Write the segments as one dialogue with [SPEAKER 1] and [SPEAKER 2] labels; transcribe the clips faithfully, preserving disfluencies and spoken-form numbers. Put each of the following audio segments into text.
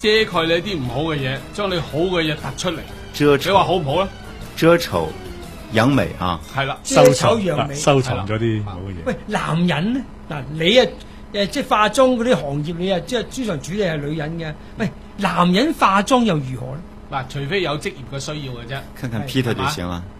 [SPEAKER 1] 遮蓋你啲唔好嘅嘢，將你好嘅嘢突出嚟。
[SPEAKER 2] 遮醜，
[SPEAKER 1] 你話好唔好咧？
[SPEAKER 2] 遮醜揚美啊，
[SPEAKER 1] 係啦，
[SPEAKER 3] 遮醜
[SPEAKER 4] 揚美，
[SPEAKER 3] 啊收藏咗啲唔好嘅嘢。
[SPEAKER 4] 喂，男人咧嗱，你啊誒即係化妝嗰啲行業，你啊即係經常主理係女人嘅。喂，男人化妝又如何咧？
[SPEAKER 1] 嗱，除非有職業嘅需要嘅啫。
[SPEAKER 2] 看看 Peter 就行啦。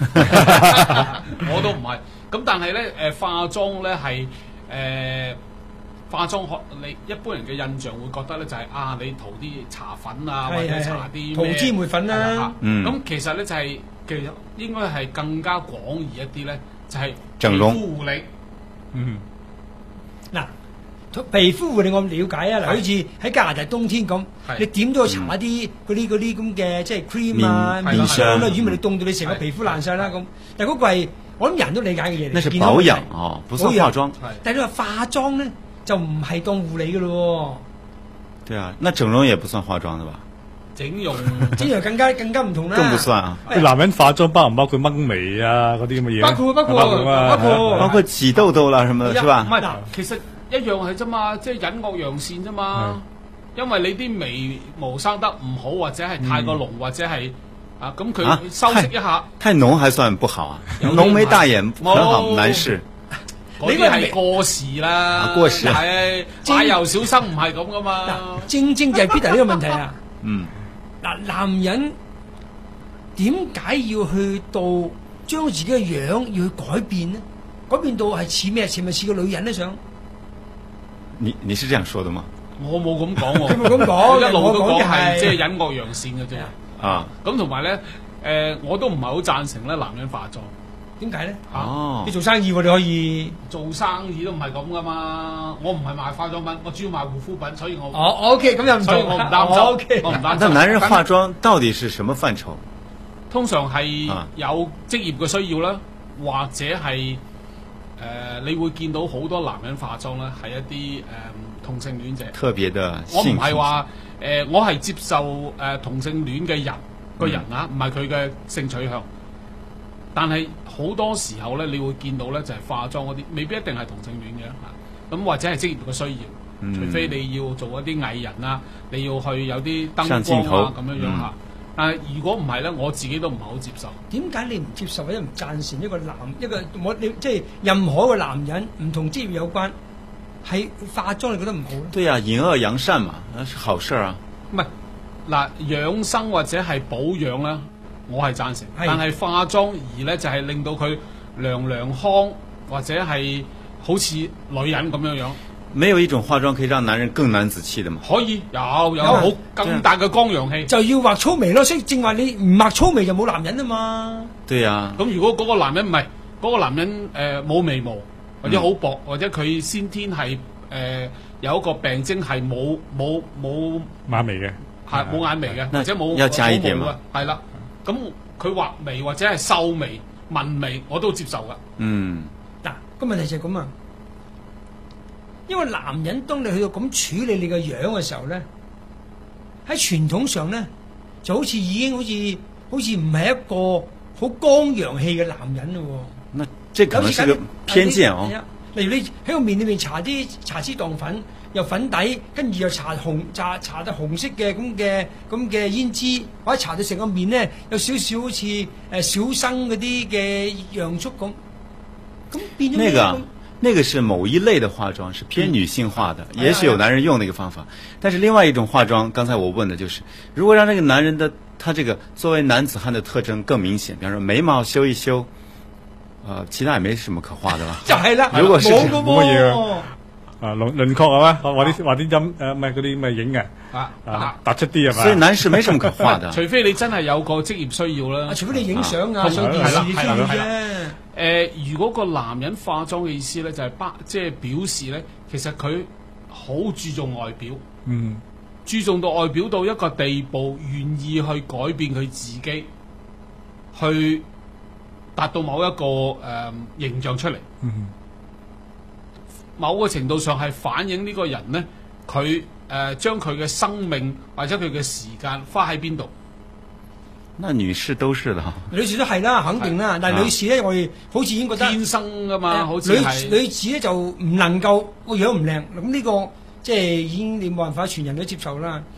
[SPEAKER 1] 我都唔係，咁但係咧誒化妝咧係誒化妝學你一般人嘅印象會覺得咧就係、是、啊你塗啲搽粉啊，或者搽啲
[SPEAKER 4] 塗脂抹粉啦。
[SPEAKER 1] 咁、
[SPEAKER 2] 嗯、
[SPEAKER 1] 其實咧就係、是、其實應該係更加廣義一啲咧，就係、是、
[SPEAKER 2] 整容
[SPEAKER 1] 皮膚護理。
[SPEAKER 3] 嗯，
[SPEAKER 4] 嗱。皮膚護理我了解啊，嗱，好似喺加拿大冬天咁，你點都要搽啲嗰啲嗰啲咁嘅即係 cream 啊、面霜啦，如果唔係你凍到你成個皮膚爛晒啦咁。但係嗰個係我諗人都理解嘅嘢嚟。
[SPEAKER 2] 那是保養哦，不算化妝。
[SPEAKER 4] 但係你話化妝咧就唔係當護理嘅咯。
[SPEAKER 2] 對啊，那整容也不算化妝的吧？
[SPEAKER 1] 整容
[SPEAKER 4] 整容更加更加唔同啦。
[SPEAKER 2] 更不算啊！
[SPEAKER 3] 男人化妝包唔包括掹眉啊嗰啲咁嘅嘢？
[SPEAKER 4] 包括包括包括
[SPEAKER 2] 包括擠痘痘啦什麼的，是吧？
[SPEAKER 1] 唔係，其實一樣係啫嘛，即係隱惡揚善啫嘛。因為你啲眉毛生得唔好，或者係太過濃，或者係啊咁佢修飾一下。
[SPEAKER 2] 太濃還算不好啊，濃眉大眼很好，男士。
[SPEAKER 1] 嗰啲係過時啦，
[SPEAKER 2] 過時
[SPEAKER 1] 係奶油小生唔係咁噶嘛。
[SPEAKER 4] 正正就係 Peter 呢個問題啊。
[SPEAKER 2] 嗯。
[SPEAKER 4] 嗱，男人點解要去到將自己嘅樣要去改變呢？改變到係似咩？似咪似個女人咧？想
[SPEAKER 2] 你你是這樣說的嗎？
[SPEAKER 1] 我冇咁講喎，
[SPEAKER 4] 佢冇咁講，
[SPEAKER 1] 一路都講係即係隱惡揚善嘅啫。
[SPEAKER 2] 啊，
[SPEAKER 1] 咁同埋咧，誒、呃，我都唔係好贊成咧男人化妝。
[SPEAKER 4] 點解咧？
[SPEAKER 2] 哦，
[SPEAKER 4] 你做生意喎，你可以
[SPEAKER 1] 做生意都唔係咁噶嘛。我唔係賣化妝品，我主要賣護膚品，所以我
[SPEAKER 4] 哦，OK，咁又唔同，
[SPEAKER 1] 所以我唔擔心。
[SPEAKER 4] 哦、OK，
[SPEAKER 1] 我唔擔心。
[SPEAKER 2] 那男人化妝到底是什麼範疇？
[SPEAKER 1] 通常係有職業嘅需要啦，或者係誒、呃，你會見到好多男人化妝咧，係一啲誒、呃、同性戀者。特別嘅，我唔係話誒，我係接受誒、呃、同性戀嘅人個人啊，唔係佢嘅性取向。但係好多時候咧，你會見到咧就係、是、化妝嗰啲，未必一定係同性戀嘅嚇。咁或者係職業嘅需要，嗯、除非你要做一啲藝人啦，你要去有啲燈光啊咁樣樣嚇。嗯、但係如果唔係咧，我自己都唔係好接受。點解你唔接受或者唔贊成一個男一個我你即係任何一個男人唔同職業有關係化妝，你覺得唔好咧？對啊，隱惡揚善嘛，那是好事啊。唔係嗱，養生或者係保養咧。我係贊成，但係化妝而咧就係、是、令到佢娘娘腔，或者係好似女人咁樣樣。沒有一種化妝可以讓男人更男子氣的嘛？可以，有有好更大嘅光陽氣。就要畫粗眉咯，所以正話你唔畫粗眉就冇男人啊嘛。對啊。咁如果嗰個男人唔係嗰個男人誒冇、呃、眉毛，或者好薄，嗯、或者佢先天係誒、呃、有一個病徵係冇冇冇眼眉嘅，係冇眼眉嘅，或者冇冇毛嘅，係啦。咁佢畫眉或者係秀眉、紋眉，我都接受噶。嗯，嗱，個問題就係咁啊，因為男人當你去到咁處理你個樣嘅時候咧，喺傳統上咧就好似已經好似好似唔係一個好光陽氣嘅男人咯。那這可能是個偏見哦。例如你喺個面裏面搽啲搽脂蕩粉。又粉底，跟住又搽紅搽搽到紅色嘅咁嘅咁嘅胭脂，或者搽到成個面咧有少少好似誒小生嗰啲嘅樣速咁，咁變咗咩？那個那個是某一類的化妝，是偏女性化的，嗯、也許有男人用那個方法。但是另外一種化妝，剛才我問的就是，如果讓那個男人的他這個作為男子漢的特徵更明顯，比方說眉毛修一修，呃，其他也沒什麼可畫的啦。就係啦，如果是冇乜嘢。啊，輪輪廓係嘛？畫啲畫啲陰誒，唔係嗰啲咩影嘅啊啊，突出啲係嘛？所以男士沒什麼可畫的，除非你真係有個職業需要啦。除非你影相啊，上電視嘅需要啫。誒，如果個男人化妝嘅意思咧，就係巴即係表示咧，其實佢好注重外表，嗯，注重到外表到一個地步，願意去改變佢自己，去達到某一個誒、呃、形象出嚟。嗯。某個程度上係反映呢個人咧，佢誒將佢嘅生命或者佢嘅時間花喺邊度？那女士都是啦，女士都係啦，肯定啦。但係女士咧，我哋好似已經覺得天生噶嘛，好似係女女子咧就唔能夠個樣唔靚，咁呢個即係已經你冇辦法全人都接受啦。